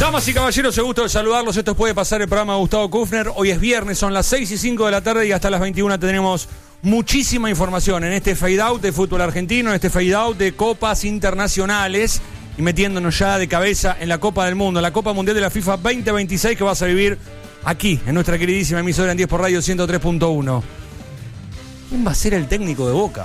Damas y caballeros, el gusto de saludarlos. Esto puede pasar el programa de Gustavo Kufner. Hoy es viernes, son las 6:05 de la tarde y hasta las 21 tenemos muchísima información en este fade out de fútbol argentino, en este fade out de copas internacionales y metiéndonos ya de cabeza en la Copa del Mundo, la Copa Mundial de la FIFA 2026 que vas a vivir aquí, en nuestra queridísima emisora en 10 por Radio 103.1. ¿Quién va a ser el técnico de Boca?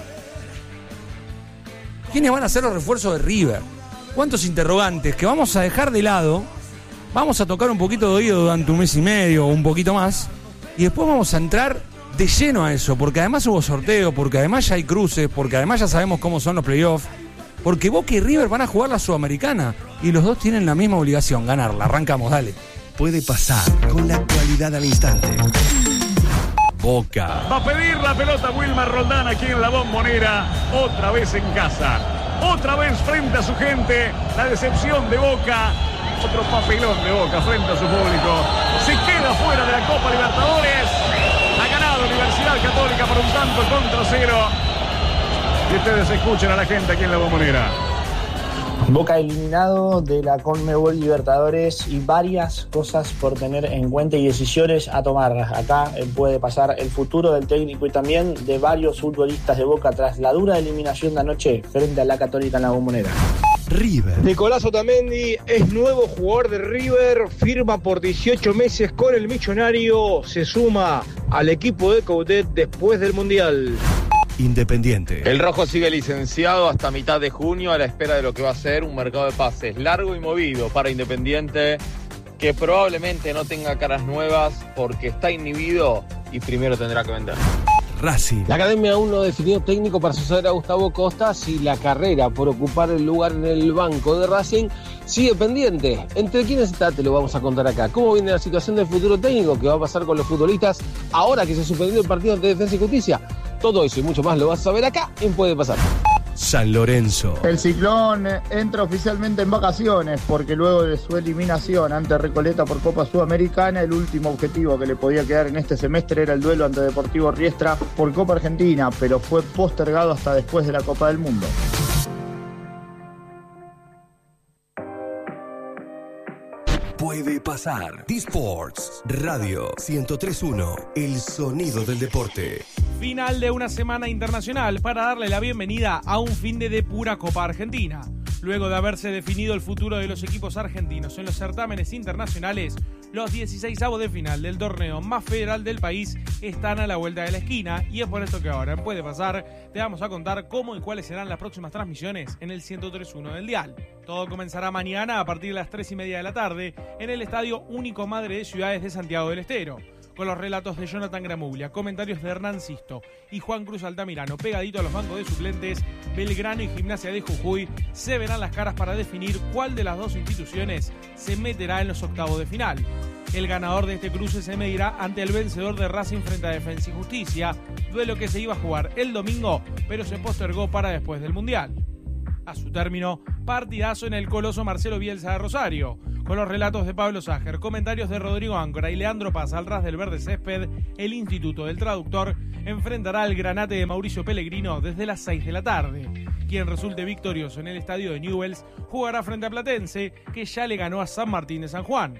¿Quiénes van a ser los refuerzos de River? ¿Cuántos interrogantes que vamos a dejar de lado? Vamos a tocar un poquito de oído durante un mes y medio o un poquito más y después vamos a entrar de lleno a eso, porque además hubo sorteo, porque además ya hay cruces, porque además ya sabemos cómo son los playoffs, porque Boca y River van a jugar la Sudamericana y los dos tienen la misma obligación, ganarla. Arrancamos, dale. Puede pasar con la actualidad al instante. Boca. Va a pedir la pelota Wilmar Roldán aquí en la Bombonera, otra vez en casa, otra vez frente a su gente, la decepción de Boca, otro papelón de Boca frente a su público, se queda fuera de la Copa Libertadores, ha ganado Universidad Católica por un tanto contra cero, y ustedes escuchen a la gente aquí en la Bombonera. Boca eliminado de la Conmebol Libertadores y varias cosas por tener en cuenta y decisiones a tomar. Acá puede pasar el futuro del técnico y también de varios futbolistas de Boca tras la dura eliminación de anoche frente a la Católica en la Bombonera. River. Nicolás Otamendi es nuevo jugador de River, firma por 18 meses con el millonario, se suma al equipo de Coudet después del Mundial. Independiente. El rojo sigue licenciado hasta mitad de junio a la espera de lo que va a ser un mercado de pases largo y movido para Independiente, que probablemente no tenga caras nuevas porque está inhibido y primero tendrá que vender. Racing. La academia aún no definió técnico para suceder a Gustavo Costas y la carrera por ocupar el lugar en el banco de Racing sigue pendiente. ¿Entre quiénes está? Te lo vamos a contar acá. ¿Cómo viene la situación del futuro técnico? ¿Qué va a pasar con los futbolistas ahora que se suspendió el partido ante Defensa y Justicia? Todo eso y mucho más lo vas a saber acá en Puede Pasar. San Lorenzo. El Ciclón entra oficialmente en vacaciones porque luego de su eliminación ante Recoleta por Copa Sudamericana, el último objetivo que le podía quedar en este semestre era el duelo ante Deportivo Riestra por Copa Argentina, pero fue postergado hasta después de la Copa del Mundo. Puede pasar. D-Sports Radio 103.1. El sonido del deporte. Final de una semana internacional para darle la bienvenida a un fin de pura Copa Argentina. Luego de haberse definido el futuro de los equipos argentinos en los certámenes internacionales, los 16avos de final del torneo más federal del país están a la vuelta de la esquina y es por esto que ahora en Puede Pasar te vamos a contar cómo y cuáles serán las próximas transmisiones en el 103.1 del dial. Todo comenzará mañana a partir de las 3:30 de la tarde en el Estadio Único Madre de Ciudades de Santiago del Estero, con los relatos de Jonathan Gramuglia, comentarios de Hernán Sisto y Juan Cruz Altamirano, pegadito a los bancos de suplentes. Belgrano y Gimnasia de Jujuy se verán las caras para definir cuál de las dos instituciones se meterá en los octavos de final. El ganador de este cruce se medirá ante el vencedor de Racing frente a Defensa y Justicia, duelo que se iba a jugar el domingo, pero se postergó para después del Mundial. A su término, partidazo en el Coloso Marcelo Bielsa de Rosario, con los relatos de Pablo Ságer, comentarios de Rodrigo Áncora y Leandro Paz al ras del verde césped. El Instituto del Traductor enfrentará al Granate de Mauricio Pellegrino desde las 6 de la tarde. Quien resulte victorioso en el estadio de Newell's jugará frente a Platense, que ya le ganó a San Martín de San Juan.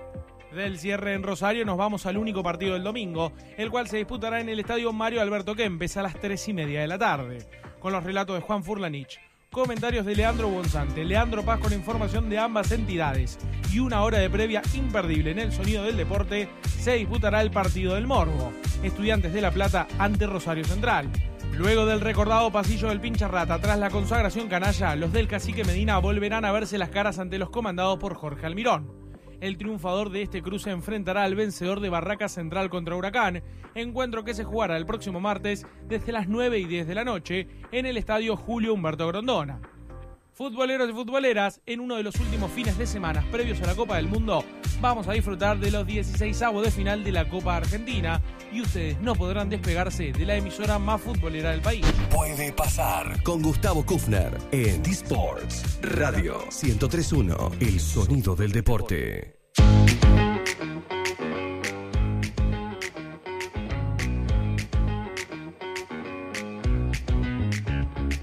Del cierre en Rosario nos vamos al único partido del domingo, el cual se disputará en el estadio Mario Alberto Kempes a las 3:30 de la tarde, con los relatos de Juan Furlanich, comentarios de Leandro Bonzante, Leandro Paz con información de ambas entidades y una hora de previa imperdible en el sonido del deporte. Se disputará el partido del Morbo, Estudiantes de La Plata ante Rosario Central. Luego del recordado pasillo del Pincharrata tras la consagración canalla, los del Cacique Medina volverán a verse las caras ante los comandados por Jorge Almirón. El triunfador de este cruce enfrentará al vencedor de Barraca Central contra Huracán, encuentro que se jugará el próximo martes desde las 9:10 de la noche en el estadio Julio Humberto Grondona. Futboleros y futboleras, en uno de los últimos fines de semana previos a la Copa del Mundo, vamos a disfrutar de los 16avos de final de la Copa Argentina y ustedes no podrán despegarse de la emisora más futbolera del país. Puede pasar con Gustavo Kufner en D-Sports Radio 103.1. El sonido del deporte.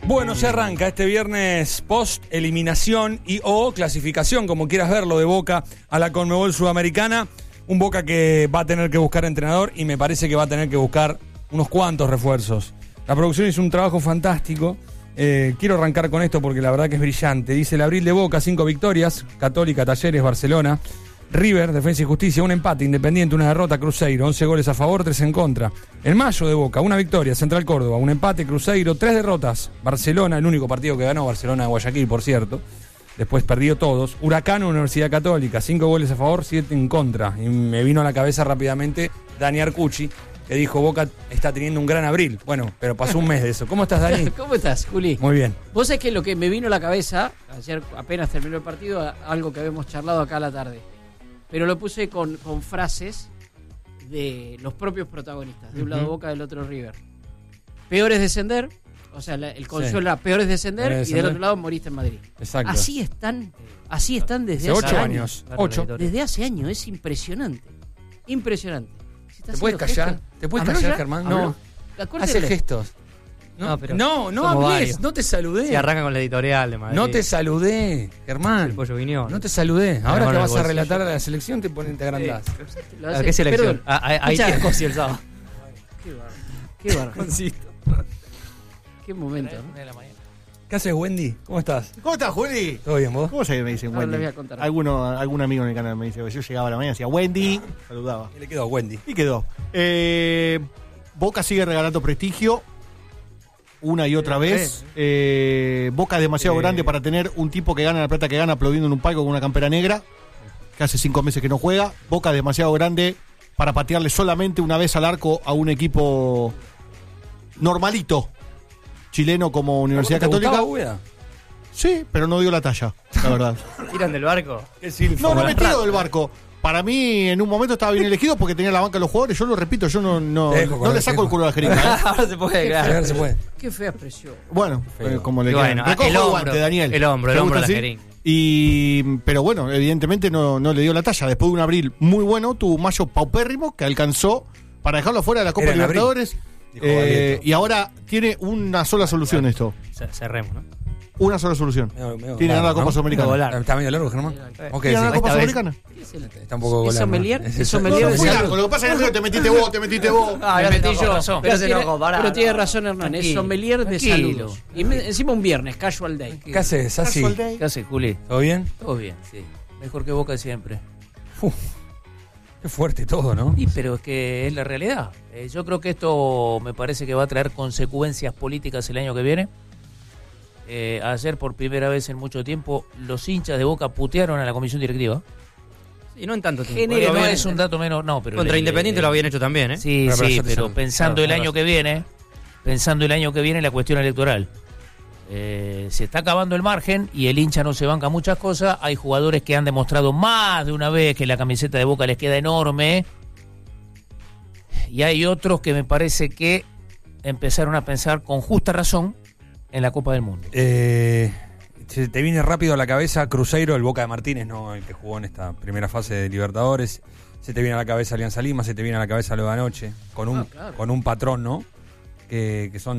Bueno, se arranca este viernes post-eliminación y o clasificación, como quieras verlo, de Boca a la Conmebol Sudamericana. Un Boca que va a tener que buscar entrenador y me parece que va a tener que buscar unos cuantos refuerzos. La producción hizo un trabajo fantástico. Quiero arrancar con esto porque la verdad que es brillante. Dice el abril de Boca, 5 victorias, Católica, Talleres, Barcelona. River, Defensa y Justicia, un empate, Independiente, una derrota, Cruzeiro, 11 goles a favor, 3 en contra. En mayo de Boca, una victoria, Central Córdoba, un empate, Cruzeiro, 3 derrotas, Barcelona, el único partido que ganó, Barcelona de Guayaquil, por cierto. Después perdió todos. Huracán, Universidad Católica, 5 goles a favor, 7 en contra. Y me vino a la cabeza rápidamente Dani Arcucci, que dijo, Boca está teniendo un gran abril. Bueno, pero pasó un mes de eso. ¿Cómo estás, Dani? ¿Cómo estás, Juli? Muy bien. Vos sabés que lo que me vino a la cabeza, ayer apenas terminó el partido, algo que habíamos charlado acá a la tarde. Pero lo puse con frases de los propios protagonistas. De un lado Boca, del otro River. Peor es descender, o sea, el consuelo era peor es descender, y del otro lado moriste en Madrid. Exacto. Así están desde hace 8 años. 8. Desde hace años, es impresionante. Impresionante. Si ¿Te puedes callar? Gestos, ¿Te puedes callar, Germán? No. Hace gestos. No hables, varios. No te saludé. Se arranca con la editorial de Madrid. No te saludé, Germán. El Pollo Viñón. No te saludé. Ahora te vas a relatar a la selección, te agrandás. ¿A qué selección? Ahí te Escocia el sábado. Qué barro. Qué momento, ¿no? ¿Qué haces, Wendy? ¿Cómo estás? ¿Cómo estás, Juli? ¿Todo bien, vos? ¿Cómo se me dicen Ahora Wendy? les voy a contar. Algún amigo en el canal me dice, yo llegaba a la mañana y decía Wendy, saludaba. Y le quedó Wendy. Y quedó. Boca sigue regalando prestigio una y otra vez. Boca es demasiado grande para tener un tipo que gana la plata que gana aplaudiendo en un palco con una campera negra, que hace 5 meses que no juega. Boca es demasiado grande para patearle solamente una vez al arco a un equipo normalito, chileno como Universidad Católica. Sí, pero no dio la talla, la verdad. ¿Tiran del barco? No me tiro del barco. Para mí, en un momento estaba bien elegido porque tenía la banca de los jugadores. Yo lo repito, yo no le saco el culo a la jeringa. Ahora se puede, claro. Se puede. Qué fea expresión. Bueno, como le bueno, el hombro, Daniel. El hombro a la jeringa. Pero bueno, evidentemente no le dio la talla. Después de un abril muy bueno, tuvo un mayo paupérrimo que alcanzó para dejarlo fuera de la Copa Libertadores. Y ahora tiene una sola solución esto. Cerremos, ¿no? Una sola solución. Tiene que ganar la Copa Sudamericana. ¿Está medio largo, Germán? ¿Tiene que ganar la Copa Sudamericana? Está un poco ¿Es sommelier? ¿Es sommelier? Lo que pasa es que te metiste vos. Me metí yo. Pero tiene razón, Hernán. Es sommelier de saludos. Y encima un viernes, casual day. ¿Qué haces, así? ¿Qué haces, Juli? ¿Todo bien? Todo bien, sí. Mejor que Boca siempre. Qué fuerte todo, ¿no? Sí, pero es que es la realidad. Yo creo que esto me parece que va a traer consecuencias políticas el año que viene. Ayer, por primera vez en mucho tiempo, los hinchas de Boca putearon a la comisión directiva. Y no en tanto tiempo. No es un dato menor, no, pero contra Independiente lo habían hecho también, ¿eh? Sí, pero pensando el año que viene, la cuestión electoral. Se está acabando el margen y el hincha no se banca muchas cosas. Hay jugadores que han demostrado más de una vez que la camiseta de Boca les queda enorme. Y hay otros que me parece que empezaron a pensar con justa razón en la Copa del Mundo. Se te viene rápido a la cabeza Cruzeiro, el Boca de Martínez, ¿no? El que jugó en esta primera fase de Libertadores. Se te viene a la cabeza Alianza Lima, se te viene a la cabeza lo de anoche, con un patrón, ¿no? Que son